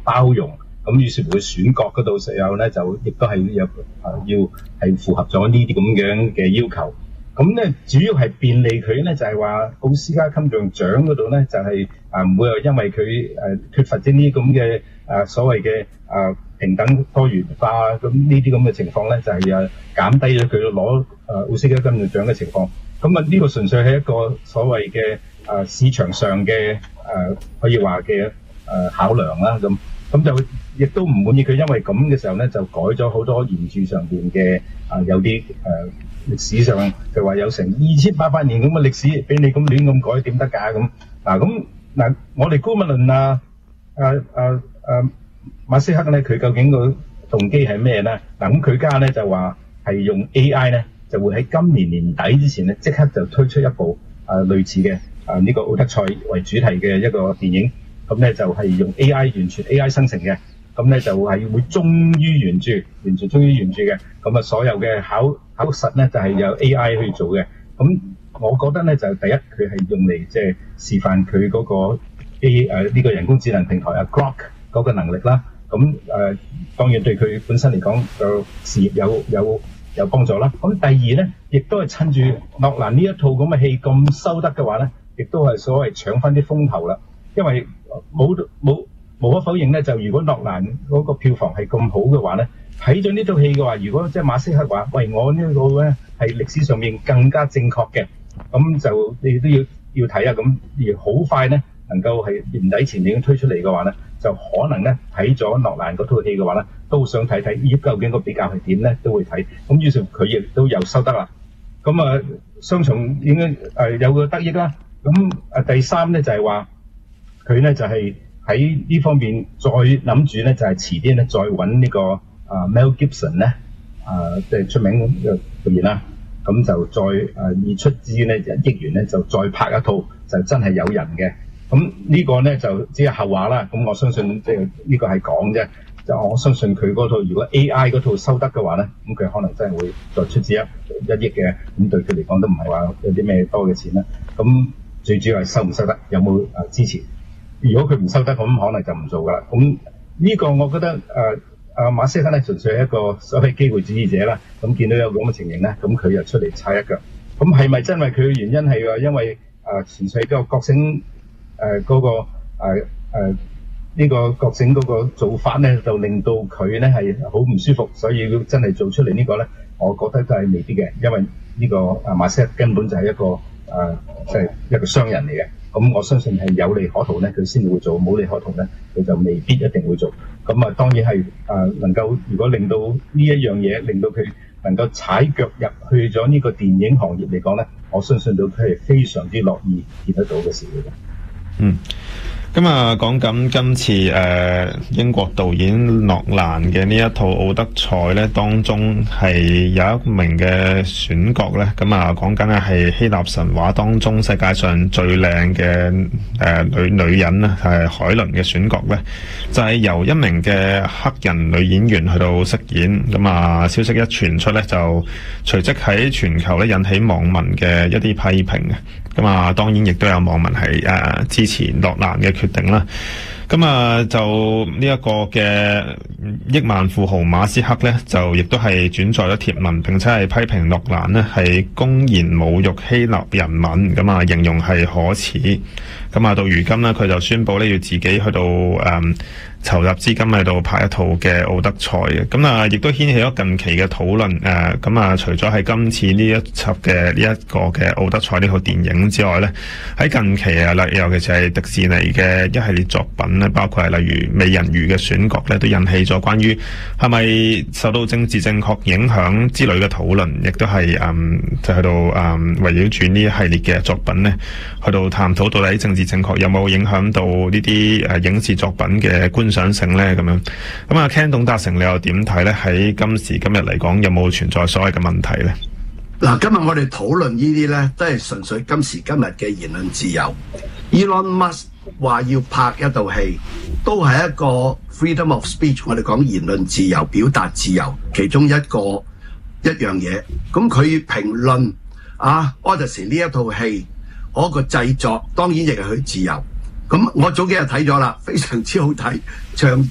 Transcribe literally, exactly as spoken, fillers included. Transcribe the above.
包容。咁於是乎佢選角嗰度時候咧，就亦都係有啊要係符合咗呢啲咁樣嘅要求。咁咧主要係便利佢咧，就係話奧斯卡金像獎嗰度咧，就係啊唔會話因為佢誒缺乏啲呢咁嘅誒所謂嘅啊平等多元化咁呢啲咁嘅情況咧，就係啊減低咗佢攞誒奧斯卡金像獎嘅情況。咁啊呢個純粹係一個所謂嘅誒市場上嘅誒可以話嘅誒考量啦咁。咁就亦都唔滿意佢，因為咁嘅時候咧，就改咗好多原著上邊嘅啊，有啲誒、呃、歷史上就話有成二千八百年咁嘅歷史，俾你咁亂咁改點得㗎咁嗱咁嗱，我哋姑勿論啊啊啊啊馬斯克咧，佢究竟個動機係咩咧？嗱咁佢家咧就話係用 A I 咧，就會喺今年年底之前咧，即刻就推出一部啊類似嘅啊呢個奧德賽為主題嘅一個電影。咁咧就係用 A I 完全 A I 生成嘅，咁咧就係會忠於原著，完全忠於原著嘅。咁啊，所有嘅考考實咧就係由 A I 去做嘅。咁我覺得咧就第一佢係用嚟即係示範佢嗰個 A 誒呢個人工智能平台啊 Grok 嗰個能力啦。咁誒、呃、當然對佢本身嚟講個事業有有有幫助啦。咁第二咧，亦都係趁住諾蘭呢一套咁嘅戲咁收得嘅話咧，亦都係所謂搶翻啲風頭啦。因為冇冇無可否認咧，就如果諾蘭嗰個票房係咁好嘅話咧，睇咗呢套戲嘅話，如果即係馬斯克話，喂，我呢個咧係歷史上面更加正確嘅，咁就你都要要睇下咁，而好快咧能夠係年底前已經推出嚟嘅話咧，就可能咧睇咗諾蘭嗰套戲嘅話咧，都想睇睇咦究竟個比較係點咧，都會睇。咁於是佢亦都有收得啦。咁啊雙重已經誒有個得益啦。咁啊第三咧就係話。佢咧就係喺呢方面再諗住咧，就係遲啲咧再揾呢個啊 Mel Gibson 咧啊，即係出名嘅導演啦。咁就再啊以出資咧一億元咧，就再拍一套就真係有人嘅。咁呢個咧就只係後話啦。咁我相信即係呢個係講啫。就我相信佢嗰套如果 A I 嗰套收得嘅話咧，咁佢可能真係會再出資一一億嘅。咁對佢嚟講都唔係話有啲咩多嘅錢啦。咁最主要係收唔收得，有冇啊支持？如果佢唔收得，咁可能就唔做噶啦。咁呢個我覺得誒阿、呃、馬斯克咧純粹係一個所謂機會主義者啦。咁見到有咁嘅情形咧，咁佢又出嚟踩一腳。咁係咪真係佢嘅原因係話因為誒、呃、純粹個覺醒誒嗰個誒誒呢個覺醒嗰個做法咧，就令到佢咧係好唔舒服，所以佢真係做出嚟呢個咧，我覺得都係未必嘅，因為呢、這個阿、呃、馬斯克根本就係一個誒即係一個商人嚟嘅。咁我相信係有利可圖咧，佢先會做；冇利可圖咧，佢就未必一定會做。咁啊，當然係誒、呃、能夠，如果令到呢一樣嘢令到佢能夠踩腳入去咗呢個電影行業嚟講咧，我相信到佢係非常之樂意見得到嘅事嚟嘅。 嗯。咁啊，講緊今次誒、呃、英國導演諾蘭嘅呢一套奧德賽咧，當中係有一名嘅選角咧，咁啊講緊咧係希臘神話當中世界上最靚嘅誒女女人啊，係海倫嘅選角咧，就係、是、由一名嘅黑人女演員去到飾演。咁啊，消息一傳出咧，就隨即喺全球咧引起網民嘅一啲批評嘅。咁啊，當然亦都有網民係誒、呃、支持諾蘭嘅決定啦。咁啊，就呢一個嘅億萬富豪馬斯克咧，就亦都係轉載咗貼文，並且係批評諾蘭咧係公然侮辱希臘人民，咁啊形容係可恥。咁啊，到如今咧，佢就宣布咧要自己去到誒、嗯、籌集資金喺度拍一套嘅奧德賽嘅。咁啊，亦都掀起咗近期嘅討論誒。咁啊，除咗係今次呢一輯嘅呢一個嘅奧德賽呢套電影之外咧，喺近期啊，例尤其是係迪士尼嘅一系列作品咧，包括係例如美人魚嘅選角咧，都引起咗關於係咪受到政治正確影響之類嘅討論，亦都係誒就去到誒圍繞住呢一系列嘅作品咧，去到探討到底政治正確有冇影響到呢啲誒影視作品嘅觀賞性咧？咁樣咁啊，Ken 董達成你又點睇咧？喺今時今日嚟講，有冇存在所謂嘅問題咧？ 嗱，今日我哋討論呢啲咧，都係純粹今時今日嘅言論自由。Elon Musk 話要拍一套戲，都係一個 freedom of speech， 我哋講言論自由、表達自由其中一個一樣嘢。咁佢評論啊 Odyssey 呢一套戲，嗰個製作當然亦係佢自由。咁我早幾日睇咗啦，非常之好睇，長